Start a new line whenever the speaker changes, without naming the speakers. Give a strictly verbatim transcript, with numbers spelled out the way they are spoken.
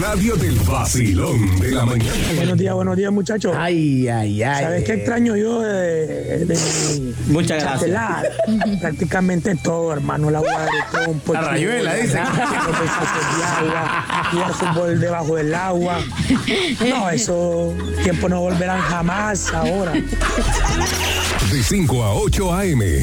radio del vacilón de la mañana.
Buenos días, buenos días, muchachos.
Ay, ay, ay.
¿Sabes qué extraño yo de, de mi
Muchas gracias.
chatelar? Prácticamente todo, hermano. La agua de pompo.
La rayuela, dice.
Los besazos de agua, jugar fútbol debajo del agua. No, esos tiempos no volverán jamás ahora.
De cinco a ocho a eme